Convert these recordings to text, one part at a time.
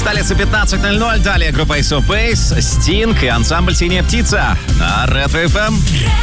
столице 15:00. Далее группа Ace of Base, Sting и ансамбль «Синяя птица» на Ретро FM.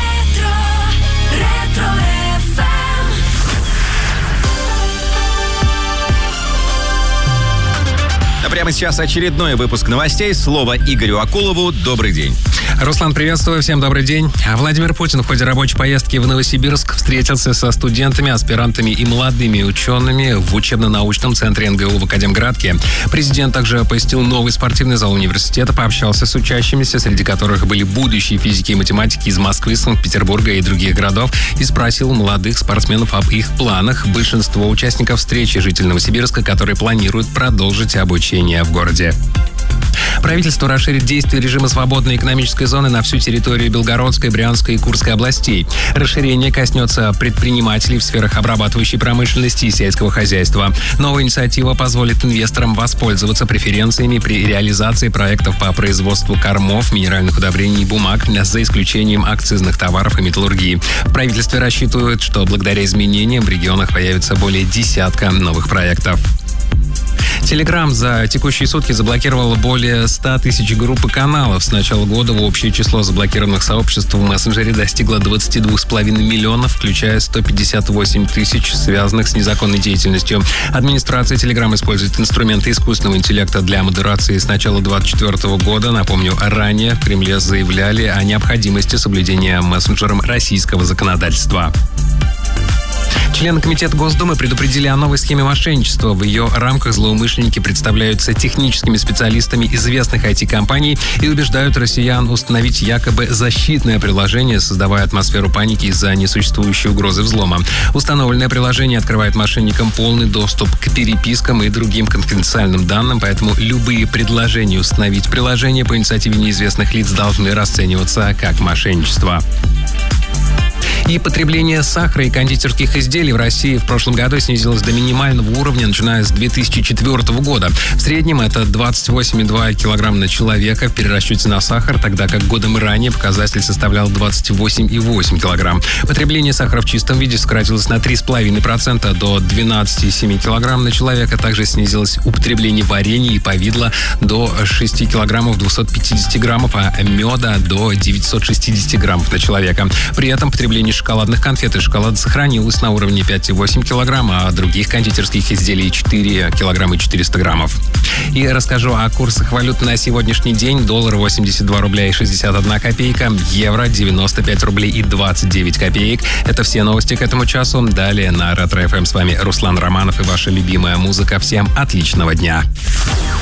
А прямо сейчас очередной выпуск новостей. Слово Игорю Акулову. Добрый день. Руслан, приветствую. Всем добрый день. Владимир Путин в ходе рабочей поездки в Новосибирск встретился со студентами, аспирантами и молодыми учеными в учебно-научном центре НГУ в Академградке. Президент также посетил новый спортивный зал университета, пообщался с учащимися, среди которых были будущие физики и математики из Москвы, Санкт-Петербурга и других городов, и спросил молодых спортсменов об их планах. Большинство участников встречи жителей Новосибирска, которые планируют продолжить обучение в городе. Правительство расширит действие режима свободной экономической зоны на всю территорию Белгородской, Брянской и Курской областей. Расширение коснется предпринимателей в сферах обрабатывающей промышленности и сельского хозяйства. Новая инициатива позволит инвесторам воспользоваться преференциями при реализации проектов по производству кормов, минеральных удобрений и бумаг, за исключением акцизных товаров и металлургии. В правительстве рассчитывают, что благодаря изменениям в регионах появится более десятка новых проектов. Telegram за текущие сутки заблокировал более 100 тысяч групп и каналов. С начала года общее число заблокированных сообществ в мессенджере достигло 22,5 миллионов, включая 158 тысяч, связанных с незаконной деятельностью. Администрация Telegram использует инструменты искусственного интеллекта для модерации с начала 2024 года. Напомню, ранее в Кремле заявляли о необходимости соблюдения мессенджером российского законодательства. Члены Комитета Госдумы предупредили о новой схеме мошенничества. В ее рамках злоумышленники представляются техническими специалистами известных IT-компаний и убеждают россиян установить якобы защитное приложение, создавая атмосферу паники из-за несуществующей угрозы взлома. Установленное приложение открывает мошенникам полный доступ к перепискам и другим конфиденциальным данным, поэтому любые предложения установить приложение по инициативе неизвестных лиц должны расцениваться как мошенничество. И потребление сахара и кондитерских изделий в России в прошлом году снизилось до минимального уровня, начиная с 2004 года. В среднем это 28,2 килограмма на человека в перерасчете на сахар, тогда как годом ранее показатель составлял 28,8 килограмм. Потребление сахара в чистом виде сократилось на 3,5% до 12,7 килограмм на человека. Также снизилось употребление варенья и повидла до 6 килограммов 250 граммов, а меда до 960 граммов на человека. При этом потребление шоколадных конфет и шоколада сохранилось на уровне 5,8 килограмма, а других кондитерских изделий 4 килограмма и 400 граммов. И расскажу о курсах валют на сегодняшний день. Доллар 82 рубля и 61 копейка, евро 95 рублей и 29 копеек. Это все новости к этому часу. Далее на Ретро FM с вами Руслан Романов и ваша любимая музыка. Всем отличного дня.